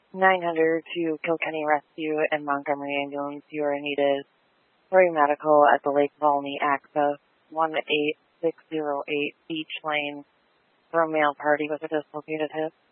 900 to Kilkenny Rescue and Montgomery Ambulance. You are needed for a medical at the Lake Volney Access, 18608 Beach Lane, for a male party with a dislocated hip.